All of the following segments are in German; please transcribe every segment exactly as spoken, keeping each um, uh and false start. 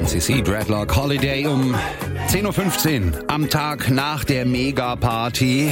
N C C Dreadlock Holiday um zehn Uhr fünfzehn am Tag nach der Mega-Party.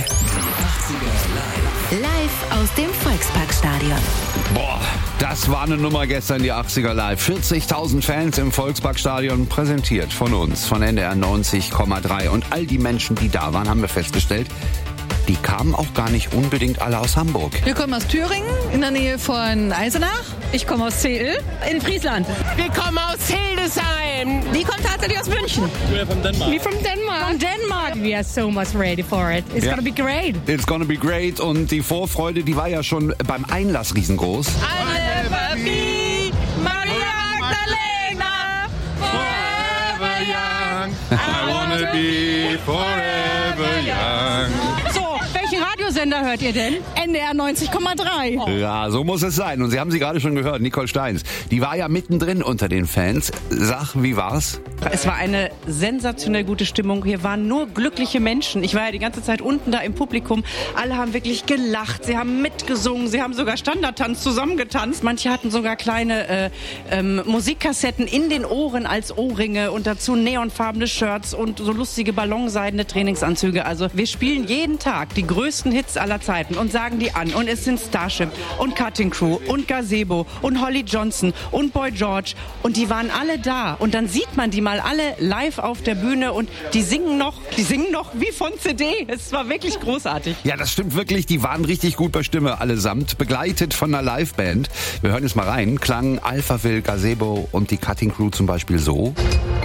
Live aus dem Volksparkstadion. Boah, das war eine Nummer gestern, die achtziger Live. vierzigtausend Fans im Volksparkstadion, präsentiert von uns, von N D R neunzig Komma drei. Und all die Menschen, die da waren, haben wir festgestellt, die kamen auch gar nicht unbedingt alle aus Hamburg. Wir kommen aus Thüringen, in der Nähe von Eisenach. Ich komme aus Zeel, in Friesland. Wir kommen aus Hildesheim. Die kommt tatsächlich aus München. We're from Denmark. We from Denmark. From Denmark. We are so much ready for it. It's Ja. gonna be great. It's gonna be great. Und die Vorfreude, die war ja schon beim Einlass riesengroß. I'll never be Maria Magdalena. Forever young. I wanna be forever young. So, welchen Radiosender hört ihr denn? N D R neunzig Komma drei. Ja, so muss es sein. Und Sie haben sie gerade schon gehört, Nicole Steins. Die war ja mittendrin unter den Fans. Sag, wie war's? Es war eine sensationell gute Stimmung. Hier waren nur glückliche Menschen. Ich war ja die ganze Zeit unten da im Publikum. Alle haben wirklich gelacht. Sie haben mitgesungen. Sie haben sogar Standardtanz zusammengetanzt. Manche hatten sogar kleine äh, ähm, Musikkassetten in den Ohren als Ohrringe und dazu neonfarbene Shirts und so lustige ballonseidene Trainingsanzüge. Also wir spielen jeden Tag die größten Hits aller Zeiten und sagen die an. Und es sind Starship und Cutting Crew und Gazebo und Holly Johnson und Boy George. Und die waren alle da. Und dann sieht man die mal alle live auf der Bühne und die singen noch, die singen noch wie von C D. Es war wirklich großartig. Ja, das stimmt wirklich. Die waren richtig gut bei Stimme allesamt, begleitet von einer Liveband. Wir hören jetzt mal rein. Klang Alphaville, Gazebo und die Cutting Crew zum Beispiel so.